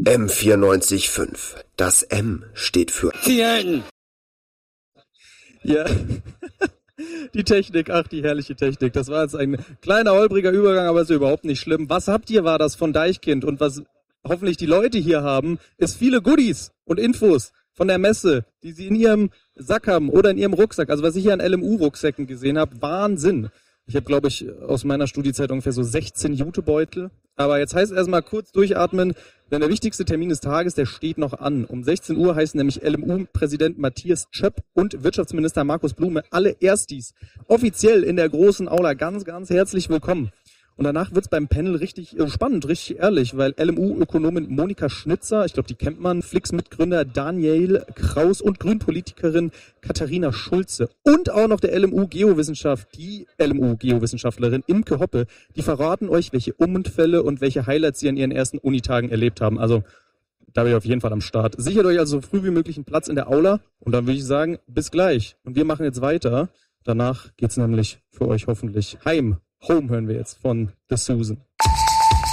M94.5. Das M steht für Tien. Ja, die Technik, ach die herrliche Technik. Das war jetzt ein kleiner holpriger Übergang, aber ist überhaupt nicht schlimm. Was habt ihr, war das von Deichkind, und was hoffentlich die Leute hier haben, ist viele Goodies und Infos von der Messe, die sie in ihrem Sack haben oder in ihrem Rucksack. Also was ich hier an LMU-Rucksäcken gesehen habe, Wahnsinn. Ich habe, glaube ich, aus meiner Studiezeit ungefähr so 16 Jutebeutel. Aber jetzt heißt es erstmal kurz durchatmen, denn der wichtigste Termin des Tages, der steht noch an. Um 16 Uhr heißen nämlich LMU-Präsident Matthias Schöpp und Wirtschaftsminister Markus Blume, alle Erstis, offiziell in der großen Aula. Ganz, ganz herzlich willkommen. Und danach wird's beim Panel richtig spannend, richtig ehrlich, weil LMU-Ökonomin Monika Schnitzer, ich glaube, die kennt man, Flix-Mitgründer Daniel Kraus und Grünpolitikerin Katharina Schulze und auch noch der LMU-Geowissenschaft, die LMU-Geowissenschaftlerin Imke Hoppe, die verraten euch, welche Unfälle und welche Highlights sie an ihren ersten Unitagen erlebt haben. Also da bin ich auf jeden Fall am Start. Sichert euch also so früh wie möglich einen Platz in der Aula und dann würde ich sagen, bis gleich. Und wir machen jetzt weiter. Danach geht's nämlich für euch hoffentlich heim. Home hören wir jetzt von The Susan.